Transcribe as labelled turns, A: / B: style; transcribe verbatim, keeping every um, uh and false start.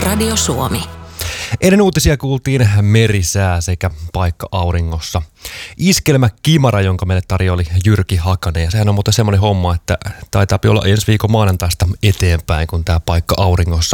A: Radio Suomi.
B: Ennen uutisia kuultiin merisää sekä paikka auringossa. Iskelmä Kimara, jonka meille tarjoili Jyrki Hakanen. Ja sehän on muuten semmoinen homma, että taitaa olla ensi viikon maanantaista eteenpäin, kun tämä paikka auringossa